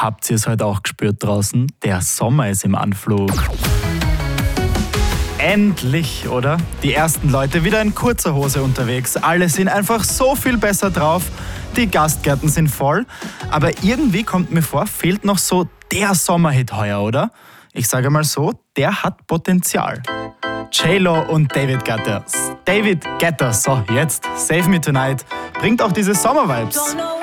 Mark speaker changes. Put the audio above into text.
Speaker 1: Habt ihr es heute auch gespürt draußen? Der Sommer ist im Anflug. Endlich, oder? Die ersten Leute wieder in kurzer Hose unterwegs. Alle sind einfach so viel besser drauf. Die Gastgärten sind voll. Aber irgendwie kommt mir vor, fehlt noch so der Sommerhit heuer, oder? Ich sage mal so, der hat Potenzial. J-Lo und David Guetta. So, jetzt Save Me Tonight bringt auch diese Sommervibes.